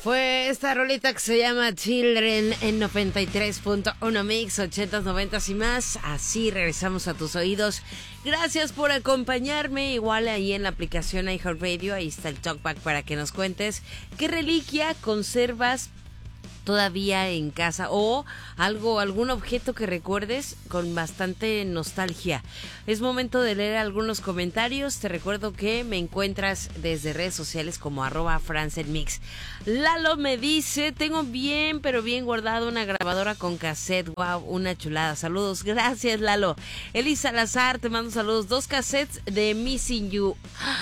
Fue esta rolita que se llama Children en 93.1 Mix, 80s, 90s y más. Así regresamos a tus oídos. Gracias por acompañarme. Igual ahí en la aplicación iHeartRadio, ahí está el Talkback para que nos cuentes qué reliquia conservas todavía en casa o algún objeto que recuerdes con bastante nostalgia. Es momento de leer algunos comentarios. Te recuerdo que me encuentras desde redes sociales como @FranceNMix. Lalo me dice: tengo bien pero bien guardado una grabadora con cassette. Wow, una chulada. Saludos. Gracias, Lalo. Eli Salazar, te mando saludos. 2 cassettes de Missing You.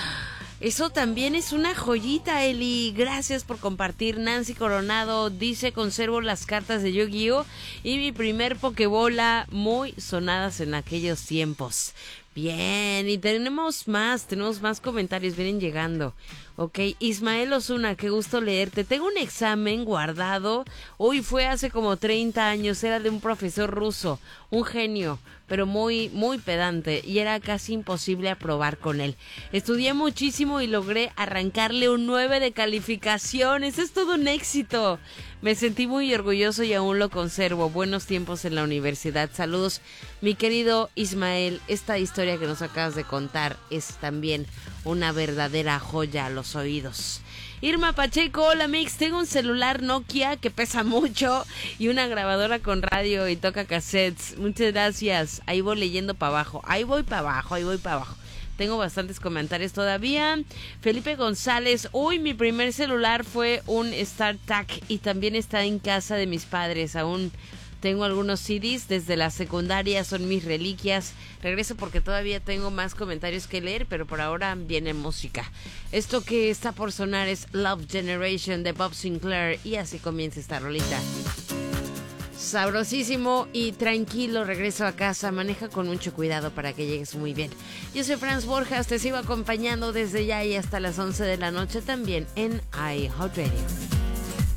Eso también es una joyita, Eli. Gracias por compartir. Nancy Coronado dice: conservo las cartas de Yu-Gi-Oh! Y mi primer Pokébola, muy sonadas en aquellos tiempos. Bien, y tenemos más comentarios, vienen llegando. Ok, Ismael Osuna, qué gusto leerte. Tengo un examen guardado. Uy, fue hace como 30 años. Era de un profesor ruso, un genio, pero muy, muy pedante. Y era casi imposible aprobar con él. Estudié muchísimo y logré arrancarle un 9 de calificación. Eso es todo un éxito. Me sentí muy orgulloso y aún lo conservo. Buenos tiempos en la universidad. Saludos, mi querido Ismael. Esta historia que nos acabas de contar es también una verdadera joya a los oídos. Irma Pacheco, hola Mix, tengo un celular Nokia que pesa mucho y una grabadora con radio y toca cassettes. Muchas gracias. Ahí voy leyendo para abajo. Ahí voy para abajo. Tengo bastantes comentarios todavía. Felipe González: uy, mi primer celular fue un StarTAC y también está en casa de mis padres. Aún tengo algunos CDs desde la secundaria, son mis reliquias. Regreso porque todavía tengo más comentarios que leer, pero por ahora viene música. Esto que está por sonar es Love Generation de Bob Sinclair y así comienza esta rolita. Sabrosísimo y tranquilo regreso a casa. Maneja con mucho cuidado para que llegues muy bien. Yo soy Franz Borjas, te sigo acompañando desde ya y hasta las 11 de la noche también en iHeartRadio.